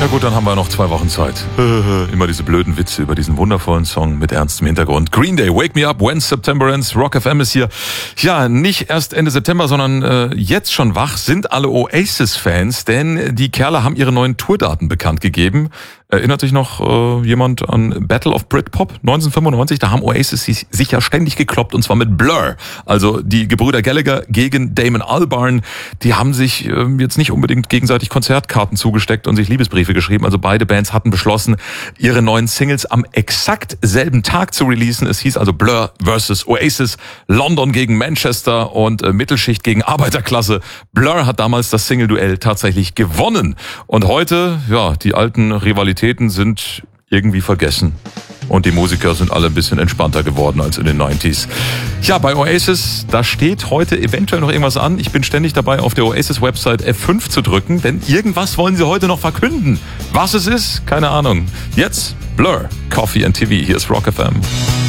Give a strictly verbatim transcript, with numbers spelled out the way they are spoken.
Ja gut, dann haben wir noch zwei Wochen Zeit. Immer diese blöden Witze über diesen wundervollen Song mit ernstem Hintergrund. Green Day, Wake Me Up, When September Ends, Rock F M ist hier. Ja, nicht erst Ende September, sondern äh, jetzt schon wach sind alle Oasis-Fans, denn die Kerle haben ihre neuen Tourdaten bekannt gegeben. Erinnert sich noch äh, jemand an Battle of Britpop neunzehnhundertfünfundneunzig? Da haben Oasis sich, sich ja ständig gekloppt, und zwar mit Blur. Also die Gebrüder Gallagher gegen Damon Albarn. Die haben sich äh, jetzt nicht unbedingt gegenseitig Konzertkarten zugesteckt und sich Liebesbriefe geschrieben. Also beide Bands hatten beschlossen, ihre neuen Singles am exakt selben Tag zu releasen. Es hieß also Blur versus Oasis, London gegen Manchester und äh, Mittelschicht gegen Arbeiterklasse. Blur hat damals das Single-Duell tatsächlich gewonnen. Und heute, ja, die alten Rivalitäten sind irgendwie vergessen. Und die Musiker sind alle ein bisschen entspannter geworden als in den neunziger. Ja, bei Oasis, da steht heute eventuell noch irgendwas an. Ich bin ständig dabei, auf der Oasis-Website F fünf zu drücken, denn irgendwas wollen sie heute noch verkünden. Was es ist, keine Ahnung. Jetzt Blur, Coffee and T V. Hier ist Rock F M.